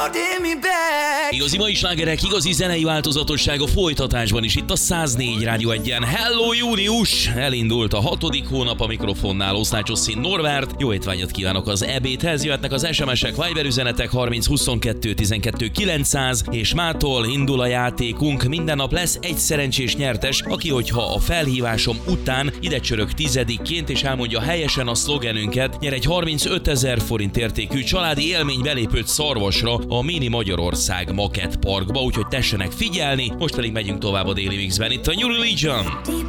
Igazi mai slágerek, igazi zenei változatosság a folytatásban is, itt a 104 Rádió 1-en. Hello június! Elindult a 6. hónap, a mikrofonnál Osztácsosszín Norbert. Jó étvágyat kívánok az ebédhez, jöhetnek az SMS-ek, Viber üzenetek 30 22 12 900, és mától indul a játékunk. Minden nap lesz egy szerencsés nyertes, aki, hogyha a felhívásom után ide csörög tizedikként és elmondja helyesen a szlogenünket, nyer egy 35 000 forint értékű családi élmény belépőt Szarvasra, a Mini Magyarország Makett Parkba, úgyhogy tessenek figyelni. Most pedig megyünk tovább a Daily Mixben, itt a New Religion.